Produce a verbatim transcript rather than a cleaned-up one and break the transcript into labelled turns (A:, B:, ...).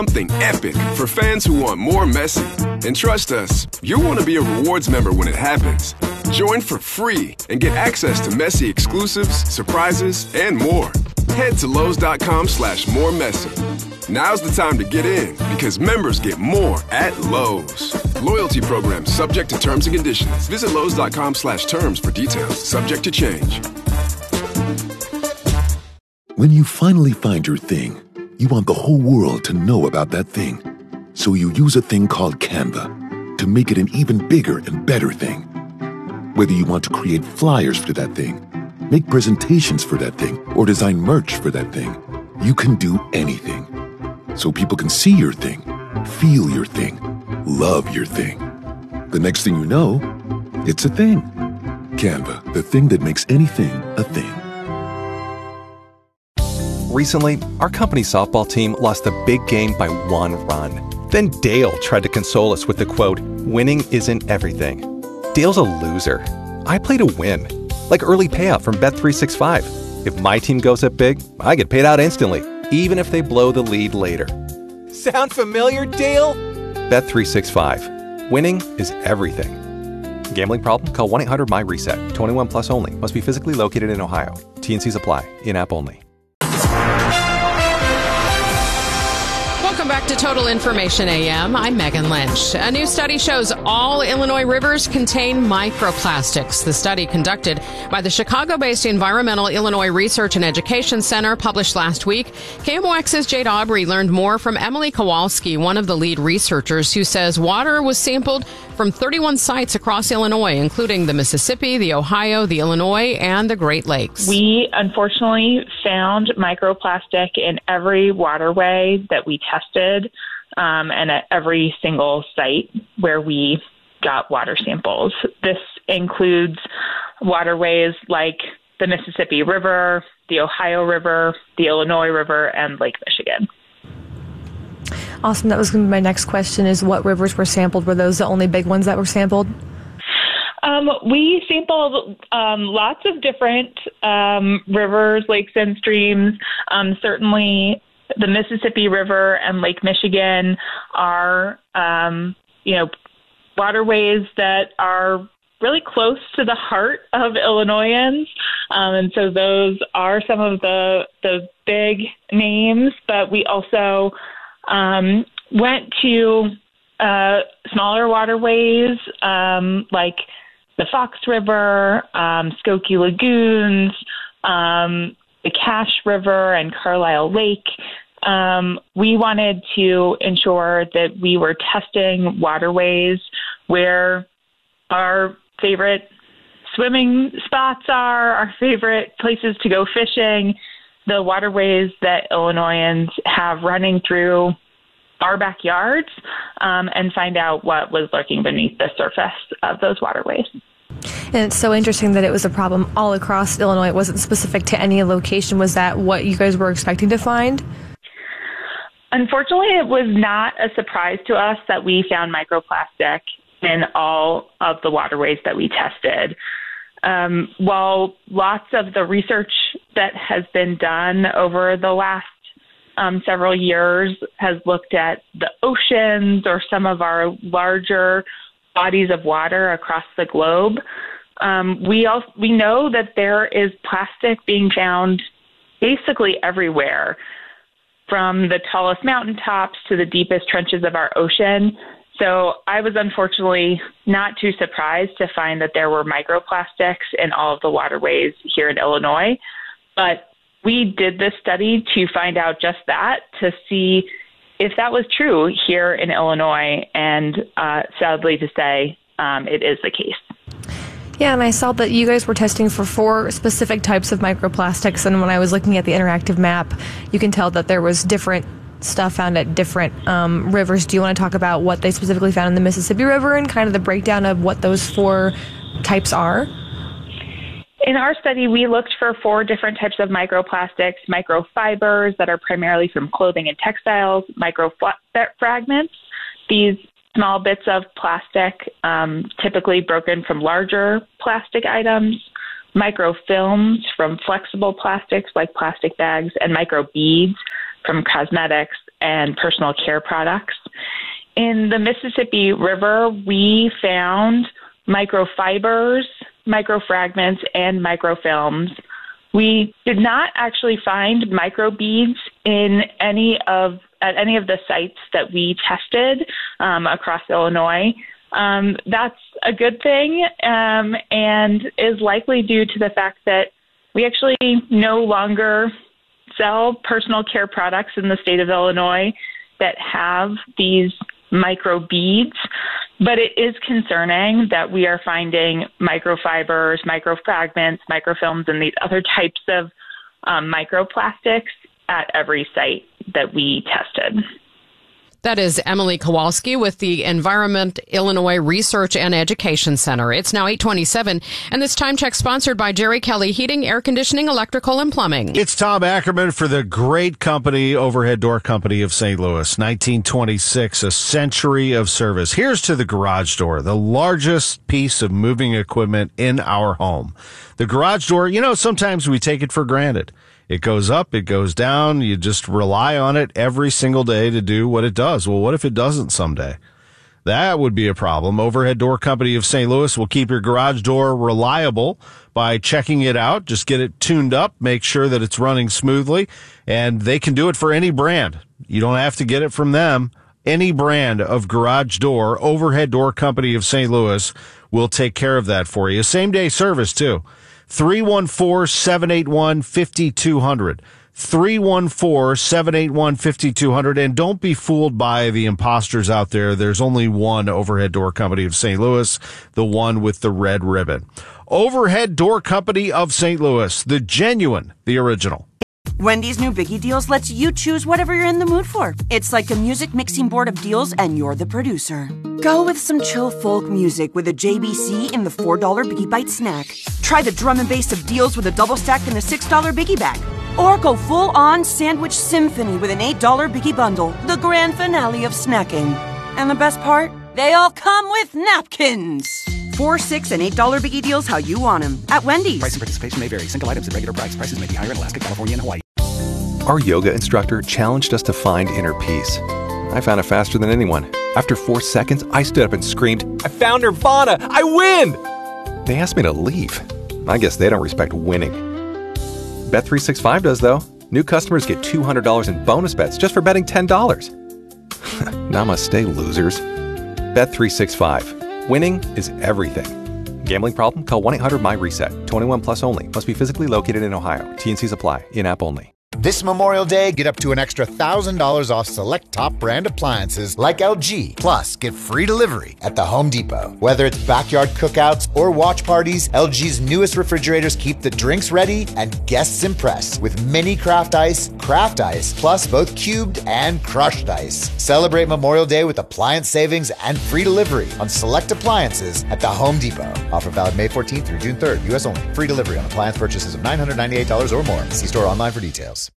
A: Something epic for fans who want more Messi. And trust us, you'll want to be a rewards member when it happens. Join for free and get access to Messi exclusives, surprises, and more. Head to Lowe's.com slash more Messi. Now's the time to get in because members get more at Lowe's. Loyalty program subject to terms and conditions. Visit Lowe's.com slash terms for details. Subject to change.
B: When you finally find your thing, you want the whole world to know about that thing. So you use a thing called Canva to make it an even bigger and better thing. Whether you want to create flyers for that thing, make presentations for that thing, or design merch for that thing, you can do anything. So people can see your thing, feel your thing, love your thing. The next thing you know, it's a thing. Canva, the thing that makes anything a thing.
C: Recently, our company softball team lost a big game by one run. Then Dale tried to console us with the quote, "Winning isn't everything." Dale's a loser. I play to win. Like early payout from Bet three sixty-five. If my team goes up big, I get paid out instantly, even if they blow the lead later. Sound familiar, Dale? Bet three sixty-five. Winning is everything. Gambling problem? Call one eight hundred M Y reset. twenty-one plus only. Must be physically located in Ohio. T and Cs apply. In-app only.
D: Welcome back to Total Information A M. I'm Megan Lynch. A new study shows all Illinois rivers contain microplastics. The study, conducted by the Chicago-based Environmental Illinois Research and Education Center, published last week. K M O X's Jade Aubrey learned more from Emily Kowalski, one of the lead researchers, who says water was sampled from thirty-one sites across Illinois, including the Mississippi, the Ohio, the Illinois, and the Great Lakes.
E: We unfortunately found microplastic in every waterway that we tested, um, and at every single site where we got water samples. This includes waterways like the Mississippi River, the Ohio River, the Illinois River, and Lake Michigan.
F: Awesome. That was going to be my next question, is what rivers were sampled? Were those the only big ones that were sampled?
E: Um, we sampled um, lots of different um, rivers, lakes, and streams. Um, certainly the Mississippi River and Lake Michigan are, um, you know, waterways that are really close to the heart of Illinoisans. Um, and so those are some of the, the big names, but we also Um, went to uh, smaller waterways um, like the Fox River, um, Skokie Lagoons, um, the Cache River, and Carlisle Lake. Um, we wanted to ensure that we were testing waterways where our favorite swimming spots are, our favorite places to go fishing, the waterways that Illinoisans have running through our backyards, um, and find out what was lurking beneath the surface of those waterways.
F: And it's so interesting that it was a problem all across Illinois. It wasn't specific to any location. Was that what you guys were expecting to find?
E: Unfortunately, it was not a surprise to us that we found microplastic in all of the waterways that we tested. Um, while lots of the research that has been done over the last um, several years has looked at the oceans or some of our larger bodies of water across the globe, um, we also, we know that there is plastic being found basically everywhere, from the tallest mountaintops to the deepest trenches of our ocean. So I was unfortunately not too surprised to find that there were microplastics in all of the waterways here in Illinois. But we did this study to find out just that, to see if that was true here in Illinois. And uh, sadly to say, um, it is the case.
F: Yeah, and I saw that you guys were testing for four specific types of microplastics. And when I was looking at the interactive map, you can tell that there was different stuff found at different um, rivers. Do you want to talk about what they specifically found in the Mississippi River and kind of the breakdown of what those four types are?
E: In our study, we looked for four different types of microplastics: microfibers that are primarily from clothing and textiles, microfragments, these small bits of plastic um, typically broken from larger plastic items, microfilms from flexible plastics like plastic bags, and microbeads from cosmetics and personal care products. In the Mississippi River, we found microfibers, microfragments, and microfilms. We did not actually find microbeads in any of at any of the sites that we tested um, across Illinois. Um, that's a good thing, um, and is likely due to the fact that we actually no longer sell personal care products in the state of Illinois that have these microbeads. But it is concerning that we are finding microfibers, microfragments, microfilms, and these other types of um, microplastics at every site that we tested.
D: That is Emily Kowalski with the Environment Illinois Research and Education Center. It's now eight twenty-seven, and this time check sponsored by Jerry Kelly Heating, Air Conditioning, Electrical, and Plumbing.
G: It's Tom Ackerman for the great company, Overhead Door Company of Saint Louis. nineteen twenty-six, a century of service. Here's to the garage door, the largest piece of moving equipment in our home. The garage door, you know, sometimes we take it for granted. It goes up, it goes down. You just rely on it every single day to do what it does. Well, what if it doesn't someday? That would be a problem. Overhead Door Company of Saint Louis will keep your garage door reliable by checking it out. Just get it tuned up, make sure that it's running smoothly, and they can do it for any brand. You don't have to get it from them. Any brand of garage door, Overhead Door Company of Saint Louis will take care of that for you. Same-day service, too. three one four, seven eight one, five two zero zero. three one four, seven eight one, five two zero zero. And don't be fooled by the imposters out there. There's only one Overhead Door Company of Saint Louis, the one with the red ribbon. Overhead Door Company of Saint Louis, the genuine, the original.
H: Wendy's new Biggie Deals lets you choose whatever you're in the mood for. It's like a music mixing board of deals, and you're the producer. Go with some chill folk music with a J B C in the four dollar Biggie Bite snack. Try the drum and bass of deals with a double stack in the six dollar Biggie Bag. Or go full-on sandwich symphony with an eight dollar Biggie Bundle, the grand finale of snacking. And the best part? They all come with napkins. Four, six, and eight dollar Biggie Deals how you want them at Wendy's.
I: Price and participation may vary. Single items at regular price. Prices may be higher in Alaska, California, and Hawaii.
C: Our yoga instructor challenged us to find inner peace. I found it faster than anyone. After four seconds, I stood up and screamed, "I found Nirvana! I win!" They asked me to leave. I guess they don't respect winning. Bet three sixty-five does, though. New customers get two hundred dollars in bonus bets just for betting ten dollars. Namaste, losers. Bet three sixty-five. Winning is everything. Gambling problem? Call one eight hundred M Y reset. twenty-one plus only. Must be physically located in Ohio. T and Cs apply. In-app only.
J: This Memorial Day, get up to an extra one thousand dollars off select top brand appliances like L G. Plus, get free delivery at the Home Depot. Whether it's backyard cookouts or watch parties, L G's newest refrigerators keep the drinks ready and guests impressed with mini craft ice, craft ice, plus both cubed and crushed ice. Celebrate Memorial Day with appliance savings and free delivery on select appliances at the Home Depot. Offer valid May fourteenth through June third. U S only. Free delivery on appliance purchases of nine hundred ninety-eight dollars or more. See store online for details.